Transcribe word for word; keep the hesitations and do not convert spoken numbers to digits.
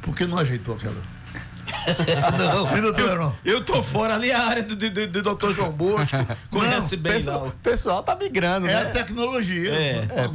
Por que não ajeitou aquela? Não, E, doutor Heron? eu tô fora ali, a área do, do, do doutor João Bosco, conhece Não, bem Pessoal, lá. o pessoal tá migrando, É né? a tecnologia. É. É,